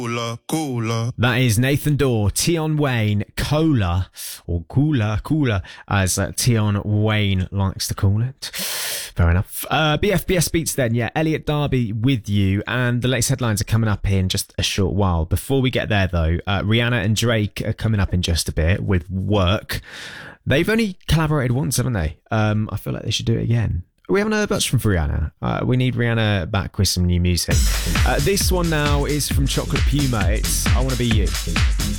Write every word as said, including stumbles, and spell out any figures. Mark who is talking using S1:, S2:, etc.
S1: Cooler, cooler.
S2: That is Nathan Dorr, Tion Wayne, Cola, or Cooler, Cooler, as uh, Tion Wayne likes to call it. Fair enough. Uh, B F B S Beats then, yeah, Elliot Darby with you, and the latest headlines are coming up in just a short while. Before we get there, though, uh, Rihanna and Drake are coming up in just a bit with Work. They've only collaborated once, haven't they? Um, I feel like they should do it again. We haven't heard much from Rihanna. Uh, we need Rihanna back with some new music. Uh, this one now is from Chocolate Puma. It's I Wanna Be You.